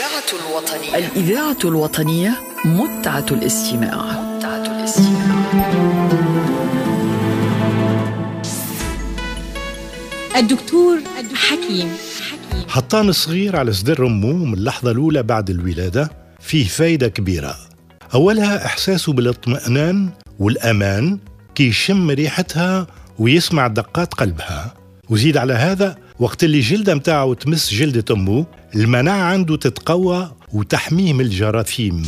الإذاعة الوطنية متعة الاستماع. الدكتور حكيم حطان صغير على صدر أمه من اللحظة الأولى بعد الولادة فيه فايدة كبيرة. أولها إحساسه بالاطمئنان والأمان كي يشم ريحتها ويسمع دقات قلبها، وزيد على هذا وقت اللي جلدة متاعه تمس جلدة أمه المناعة عنده تتقوى وتحميه من الجراثيم.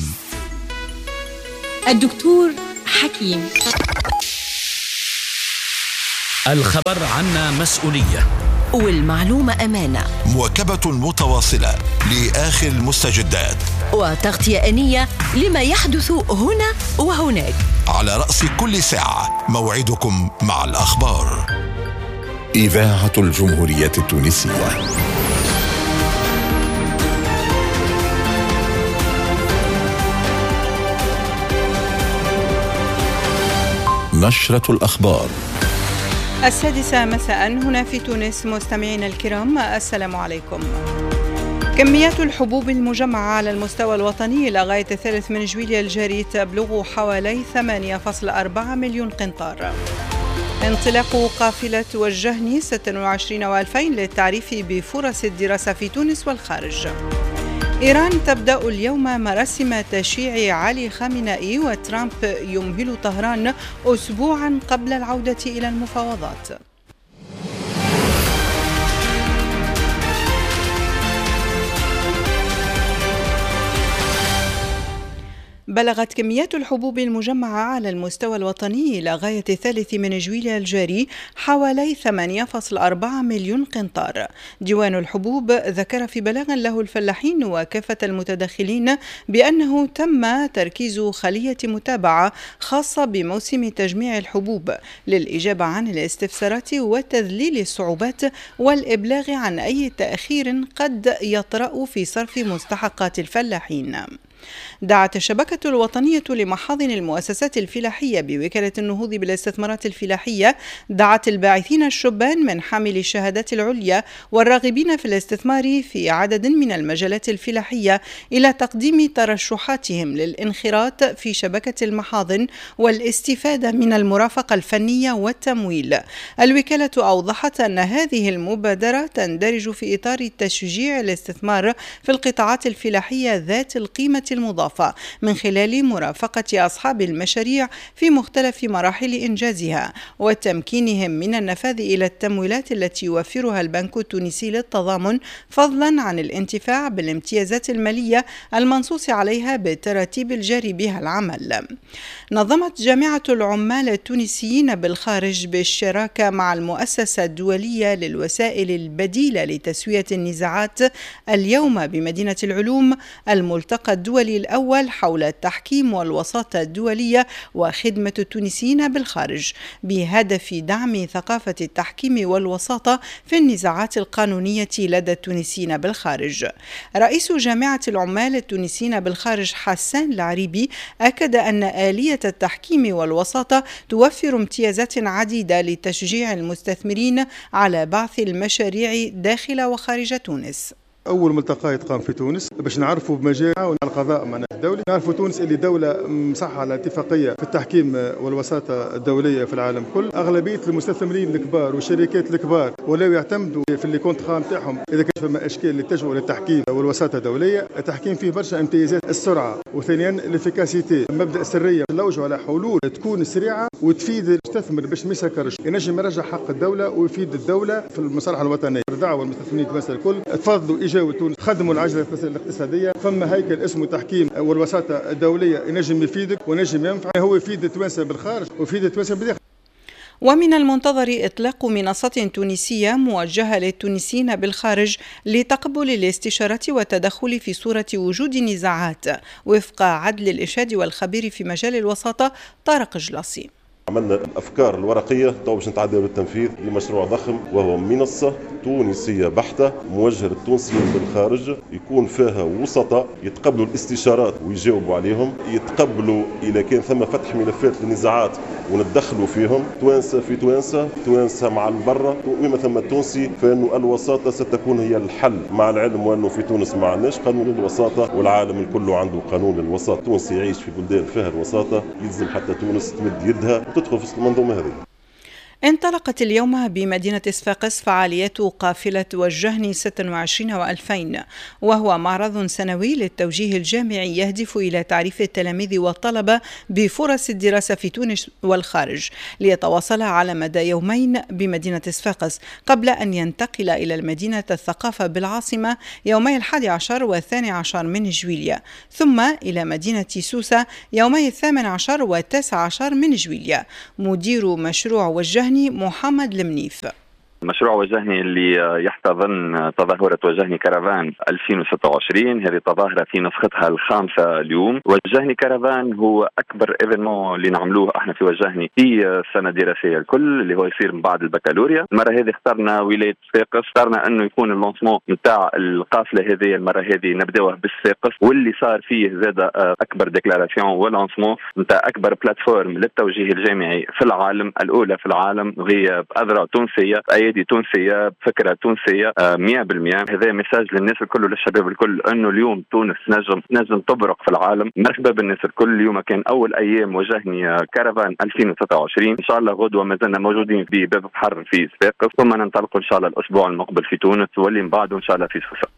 الدكتور حكيم. الخبر عنا مسؤولية والمعلومة أمانة، مواكبة متواصلة لآخر المستجدات وتغطية آنية لما يحدث هنا وهناك. على رأس كل ساعة موعدكم مع الأخبار. إذاعة الجمهورية التونسية. نشرة الأخبار 6:00 مساء هنا في تونس. مستمعينا الكرام، السلام عليكم. كميات الحبوب المجمعة على المستوى الوطني إلى غاية 3 من جويلية الجاري تبلغ حوالي 8.4 مليون قنطار. انطلاق قافلة وجهني 26 و2000 للتعريف بفرص الدراسة في تونس والخارج. إيران تبدأ اليوم مراسم تشييع علي خامنئي، وترامب يمهل طهران أسبوعا قبل العودة إلى المفاوضات. بلغت كميات الحبوب المجمعة على المستوى الوطني إلى غاية 3 من جويلية الجاري حوالي 8.4 مليون قنطار. ديوان الحبوب ذكر في بلاغ له الفلاحين وكافة المتدخلين بأنه تم تركيز خلية متابعة خاصة بموسم تجميع الحبوب للإجابة عن الاستفسارات وتذليل الصعوبات والإبلاغ عن أي تأخير قد يطرأ في صرف مستحقات الفلاحين. دعت الشبكة الوطنية لمحاضن المؤسسات الفلاحية بوكالة النهوض بالاستثمارات الفلاحية دعت الباعثين الشبان من حامل الشهادات العليا والراغبين في الاستثمار في عدد من المجالات الفلاحية إلى تقديم ترشحاتهم للانخراط في شبكة المحاضن والاستفادة من المرافقة الفنية والتمويل. الوكالة أوضحت أن هذه المبادرة تندرج في إطار تشجيع الاستثمار في القطاعات الفلاحية ذات القيمة المضافة من خلال مرافقة أصحاب المشاريع في مختلف مراحل إنجازها وتمكينهم من النفاذ إلى التمويلات التي يوفرها البنك التونسي للتضامن، فضلا عن الانتفاع بالامتيازات المالية المنصوص عليها بالتراتيب الجاري بها العمل. نظمت جامعة العمال التونسيين بالخارج بالشراكة مع المؤسسة الدولية للوسائل البديلة لتسوية النزاعات اليوم بمدينة العلوم الملتقى الدولي الأول حول التحكيم والوساطة الدولية وخدمة التونسيين بالخارج بهدف دعم ثقافة التحكيم والوساطة في النزاعات القانونية لدى التونسيين بالخارج. رئيس جامعة العمال التونسيين بالخارج حسان العريبي أكد أن آلية التحكيم والوساطة توفر امتيازات عديدة لتشجيع المستثمرين على بعث المشاريع داخل وخارج تونس. أول ملتقى يتقام في تونس باش نعرفوا بمجاعة القضاء معناها الدولي، نعرفوا تونس اللي دولة مصحة على اتفاقية في التحكيم والوساطة الدولية في العالم كل. أغلبية المستثمرين الكبار والشركات الكبار ولاو يعتمدوا في اللي كونترا نتاعهم إذا كان فما أشكال اللي تجوا للتحكيم والوساطة الدولية. التحكيم فيه برشا امتيازات، السرعة، وثانيا الافيكاسيتي، مبدأ السرية. نلوجوا على حلول تكون سريعة وتفيد المستثمر باش ما يسكرش، ينجم يرجع حق الدولة ويفيد الدولة في المصالح الوطنية. دعوة المستثمرين تونس الكل تفضلوا إجاوا تونس، خدموا العجلة الاقتصادية. فما هيكل اسمه تحكيم والوساطة الدولية ينجم يفيدك ونجم ينفع، هو يفيد التوانسة بالخارج ويفيد التوانسة بالداخل. ومن المنتظر إطلاق منصة تونسية موجهة للتونسيين بالخارج لتقبل الاستشارات والتدخل في صورة وجود نزاعات وفق عدل الإرشاد والخبير في مجال الوساطة طارق جلاصي. عملنا الأفكار الورقية تو باش نتعداو للتنفيذ لمشروع ضخم، وهو منصة تونسية بحتة موجهة للتونسيين بالخارج، يكون فيها وسطاء يتقبلوا الاستشارات ويجاوبوا عليهم، يتقبلوا إذا كان ثم فتح ملفات للنزاعات ونتدخلوا فيهم، توانسة في توانسة مع البرة، وما ثم التونسي، فإنه الوساطة ستكون هي الحل، مع العلم وأنه في تونس ما عندناش قانون الوساطة والعالم الكل عنده قانون الوساطة. التونسي يعيش في بلدان فيها الوساطة، يلزم حتى تونس تمد يدها وتدخل في المنظومة هذه. انطلقت اليوم بمدينة صفاقس فعاليات قافلة وجهني 26 و2000، وهو معرض سنوي للتوجيه الجامعي يهدف إلى تعريف التلاميذ والطلبة بفرص الدراسة في تونس والخارج، ليتواصل على مدى يومين بمدينة صفاقس قبل أن ينتقل إلى المدينة الثقافة بالعاصمة يومي 11 و12 من جويلية، ثم إلى مدينة سوسة يومي 18 و19 من جويلية. مدير مشروع وجهني محمد المنيف: مشروع وجهني اللي يحتضن تظاهرة وجهني كرفان 2026، هذه تظاهرة في نسختها الخامسة اليوم. وجهني كرفان هو أكبر إيفينمون اللي نعملوه احنا في وجهني في السنة الدراسية الكل، اللي هو يصير من بعد البكالوريا. المرة هذه اخترنا ولاية صفاقس، اخترنا أنه يكون اللونسمون نتاع القافلة هذه المرة هذه نبداوه بالصفاقس، واللي صار فيه زاد أكبر ديكلاراسيون ولونسمون نتاع أكبر بلاتفورم للتوجيه الجامعي في العالم، الأولى في العالم، غياب أذرع تونسية، أيادي تونسية، فكرة تونسية 100%. هذا مساج للناس الكل وللشباب الكل أنه اليوم تونس نجم تبرق في العالم. مرحبا بالناس الكل. اليوم كان أول أيام وجهني كرفان 2026، إن شاء الله غدوة ما زلنا موجودين في باب بحر في صفاقس، ثم ننطلق إن شاء الله الأسبوع المقبل في تونس، واللي من بعده إن شاء الله في سوسة.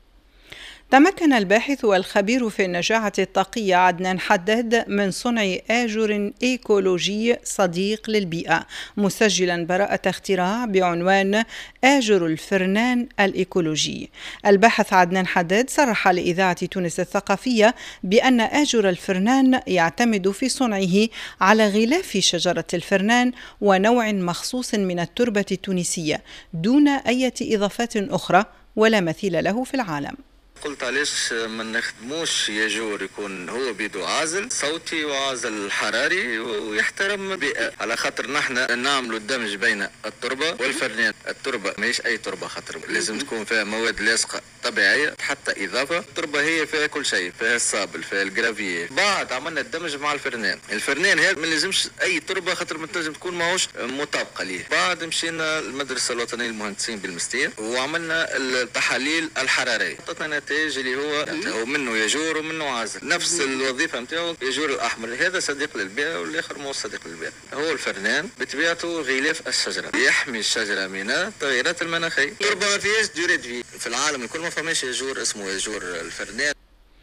تمكن الباحث والخبير في النجاعة الطاقية عدنان حداد من صنع آجر إيكولوجي صديق للبيئة، مسجلا براءة اختراع بعنوان آجر الفرنان الإيكولوجي. الباحث عدنان حداد صرح لإذاعة تونس الثقافية بأن آجر الفرنان يعتمد في صنعه على غلاف شجرة الفرنان ونوع مخصوص من التربة التونسية دون أي إضافات أخرى ولا مثيل له في العالم. قلت علاش ما نخدموش ياجور يكون هو بيدو عازل صوتي وعازل حراري ويحترم البيئة، على خاطر نحن نعملوا الدمج بين التربة والفرنان. التربة ماهيش أي تربة، خاطر لازم تكون فيها مواد لاصقة طبيعية حتى إضافة. التربة هي فيها كل شيء، فيها الصابل، فيها الجرافية. بعد عملنا الدمج مع الفرنان. الفرنان هذا ما لازمش أي تربة، خاطر ما تنجم تكون ماهوش مطابقة ليه. بعد مشينا المدرسة الوطنية للمهندسين بالمستير وعملنا التحاليل الحرارية، اللي هو منه ياجور ومنه عازل، نفس الوظيفه نتاعو. ياجور الاحمر هذا صديق للبيئه والاخر مو صديق للبيئه. هو الفرنان بطبيعته غلاف الشجره، يحمي الشجره من التغيرات المناخيه. التربه ما فيهاش ديوريت في العالم الكل ما فماش ياجور اسمه ياجور الفرنان.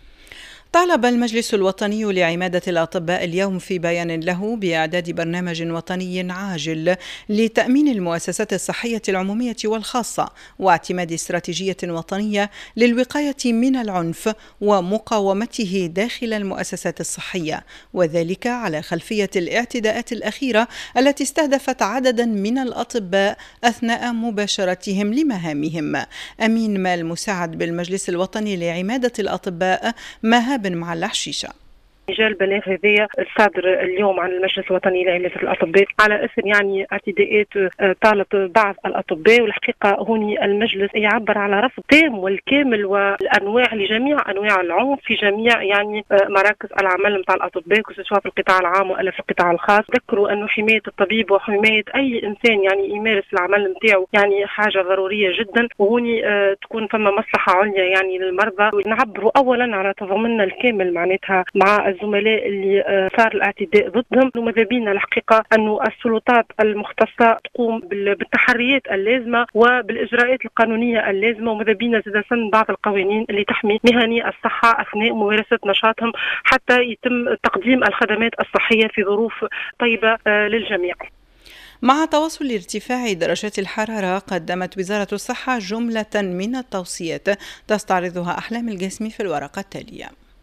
طالب المجلس الوطني لعمادة الأطباء اليوم في بيان له بإعداد برنامج وطني عاجل لتأمين المؤسسات الصحية العمومية والخاصة واعتماد استراتيجية وطنية للوقاية من العنف ومقاومته داخل المؤسسات الصحية، وذلك على خلفية الاعتداءات الأخيرة التي استهدفت عددا من الأطباء أثناء مباشرتهم لمهامهم. أمين مال مساعد بالمجلس الوطني لعمادة الأطباء مهاب مع الحشيشة: جاء البلاغ هذايا الصادر اليوم عن المجلس الوطني لعمادة الأطباء على أثر اعتداءات طالت بعض الأطباء، والحقيقة هوني المجلس يعبر على رفض تام والكامل والأنواع لجميع أنواع العنف في جميع مراكز العمل نتاع الأطباء، سواء في القطاع العام ولا في القطاع الخاص. ذكروا أنه حماية الطبيب وحماية أي إنسان يمارس العمل نتاعو حاجة ضرورية جدا، وهوني تكون فما مصلحة عليا للمرضى. ونعبروا أولا على تضامننا الكامل معناتها مع الزملاء اللي صار الاعتداء ضدهم، وماذا بينا الحقيقة أنه السلطات المختصة تقوم بالتحريات اللازمة وبالإجراءات القانونية اللازمة، وماذا بينا زاد سن بعض القوانين اللي تحمي مهني الصحة أثناء ممارسة نشاطهم حتى يتم تقديم الخدمات الصحية في ظروف طيبة للجميع. مع تواصل ارتفاع درجات الحرارة، قدمت وزارة الصحة جملة من التوصيات تستعرضها أحلام القاسمي في الورقة التالية.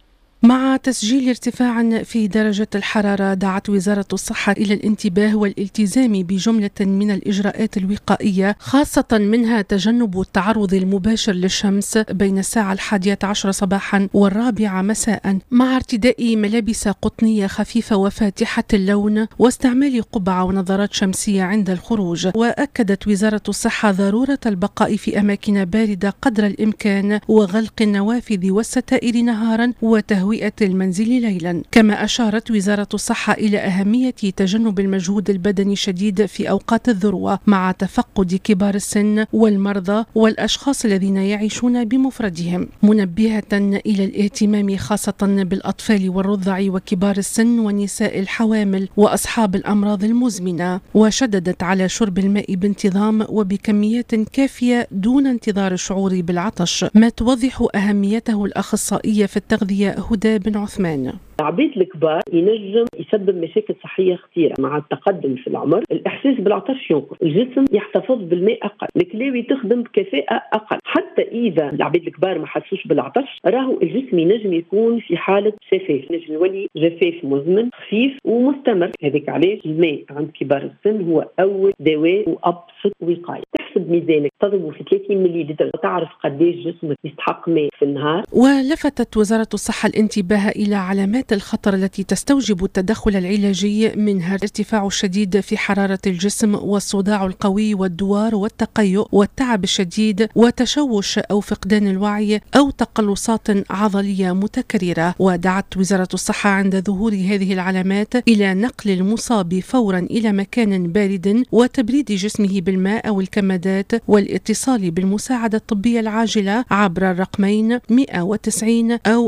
مع تسجيل ارتفاع في درجة الحرارة، دعت وزارة الصحة إلى الانتباه والالتزام بجملة من الإجراءات الوقائية، خاصة منها تجنب التعرض المباشر للشمس بين الساعة 11 صباحا و4 مساء، مع ارتداء ملابس قطنية خفيفة وفاتحة اللون، واستعمال قبعة ونظارات شمسية عند الخروج. وأكدت وزارة الصحة ضرورة البقاء في أماكن باردة قدر الإمكان، وغلق النوافذ والستائر نهارا، وتهوية المنزل ليلا. كما أشارت وزارة الصحة إلى أهمية تجنب المجهود البدني الشديد في أوقات الذروة، مع تفقد كبار السن والمرضى والأشخاص الذين يعيشون بمفردهم، منبهة إلى الاهتمام خاصة بالأطفال والرضع وكبار السن والنساء الحوامل وأصحاب الأمراض المزمنة. وشددت على شرب الماء بانتظام وبكميات كافية دون انتظار الشعور بالعطش، ما توضح أهميته الأخصائية في التغذية هدى بن عثمان. العبيد الكبار ينجم يسبب مشاكل صحية خطيرة مع التقدم في العمر. الإحساس بالعطش ينقص، الجسم يحتفظ بالماء أقل، الكلاوي تخدم بكفاءة أقل. حتى إذا العبيد الكبار ما حسوش بالعطش، راهو الجسم ينجم يكون في حالة جفاف، ينجم يولي جفاف مزمن خفيف ومستمر. هذيك علاش الماء عند كبار السن هو أول دواء وأبسط وقاية. تحسب ميزانك تضربه في 30 مليلتر وتعرف قديش جسمك يستحق ماء في النهار. ولفتت وزارة الصحة الانتباه إلى علامات الخطر التي تستوجب التدخل العلاجي، منها الارتفاع الشديد في حرارة الجسم، والصداع القوي، والدوار، والتقيؤ، والتعب الشديد، وتشوش أو فقدان الوعي، أو تقلصات عضلية متكررة. ودعت وزارة الصحة عند ظهور هذه العلامات إلى نقل المصاب فورا إلى مكان بارد، وتبريد جسمه بالماء أو الكمادات، والاتصال بالمساعدة الطبية العاجلة عبر الرقمين 190 أو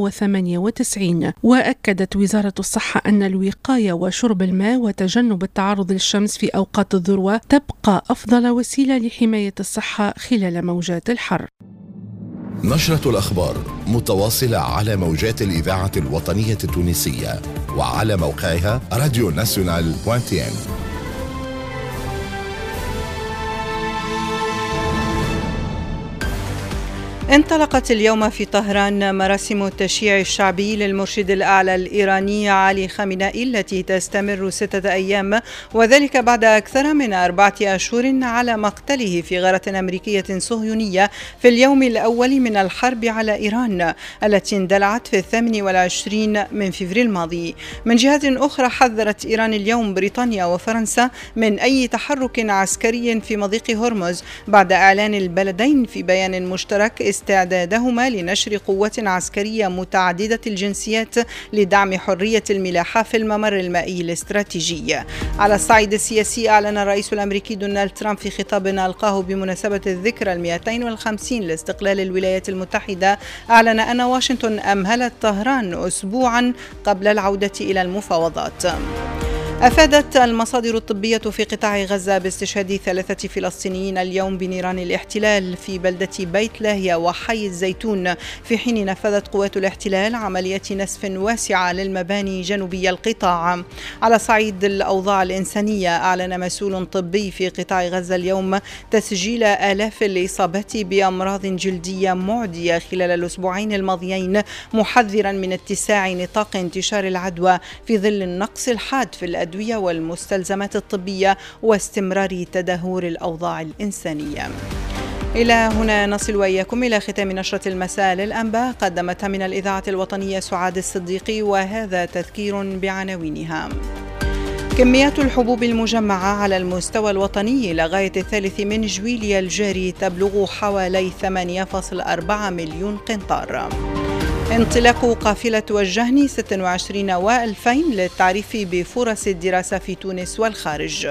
198. وأكدت وزارة الصحة أن الوقاية وشرب الماء وتجنب التعرض للشمس في أوقات الذروة تبقى أفضل وسيلة لحماية الصحة خلال موجات الحر. نشرة الأخبار متواصلة على موجات الإذاعة الوطنية التونسية وعلى موقعها radionational.tn. انطلقت اليوم في طهران مراسم التشييع الشعبي للمرشد الأعلى الإيراني علي خامنئي التي تستمر 6 أيام، وذلك بعد أكثر من 4 أشهر على مقتله في غارة أمريكية صهيونية في اليوم الأول من الحرب على إيران التي اندلعت في 28 من فبراير الماضي. من جهة أخرى، حذرت إيران اليوم بريطانيا وفرنسا من أي تحرك عسكري في مضيق هرمز بعد إعلان البلدين في بيان مشترك استعدادهما لنشر قوات عسكرية متعددة الجنسيات لدعم حرية الملاحة في الممر المائي الاستراتيجي. على الصعيد السياسي، أعلن الرئيس الأمريكي دونالد ترامب في خطاب ألقاه بمناسبة الذكرى 250 لاستقلال الولايات المتحدة، أعلن أن واشنطن أمهلت طهران أسبوعا قبل العودة إلى المفاوضات. أفادت المصادر الطبية في قطاع غزة باستشهاد 3 فلسطينيين اليوم بنيران الاحتلال في بلدة بيت لاهيا وحي الزيتون، في حين نفذت قوات الاحتلال عملية نسف واسعة للمباني جنوبي القطاع. على صعيد الأوضاع الإنسانية، أعلن مسؤول طبي في قطاع غزة اليوم تسجيل آلاف الإصابات بأمراض جلدية معدية خلال الأسبوعين الماضيين، محذرا من اتساع نطاق انتشار العدوى في ظل النقص الحاد في الأدوية والمستلزمات الطبية واستمرار تدهور الأوضاع الإنسانية. إلى هنا نصل وإياكم إلى ختام نشرة المساء للأنباء، قدمتها من الإذاعة الوطنية سعاد الصديقي، وهذا تذكير بعناوينها. كميات الحبوب المجمعة على المستوى الوطني لغاية 3 من جويلية الجاري تبلغ حوالي 8.4 مليون قنطار. انطلاق قافلة وجهني 26 و2000 للتعريف بفرص الدراسة في تونس والخارج.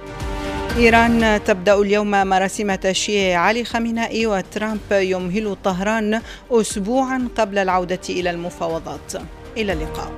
إيران تبدأ اليوم مراسم تشييع علي خامنئي، وترامب يمهل طهران أسبوعا قبل العودة إلى المفاوضات. إلى اللقاء.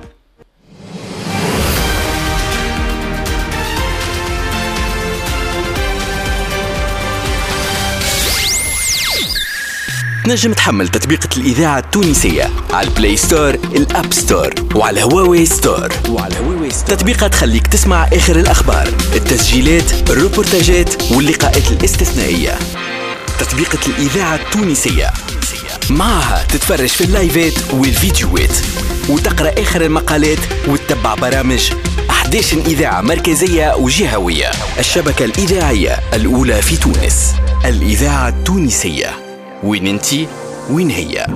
نجم تحمل تطبيقة الإذاعة التونسية على البلاي ستور، الأب ستور، وعلى هواوي ستور. تطبيقات تخليك تسمع آخر الأخبار، التسجيلات، الروبورتاجات واللقاءات الاستثنائية. تطبيقة الإذاعة التونسية، معها تتفرج في اللايفات والفيديوهات. وتقرأ آخر المقالات وتتبع برامج 11 إذاعة مركزية وجهوية. الشبكة الإذاعية الأولى في تونس، الإذاعة التونسية. وين انتي؟ وين هي؟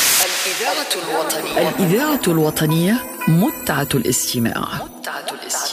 الإذاعة الوطنية متعة الاستماع.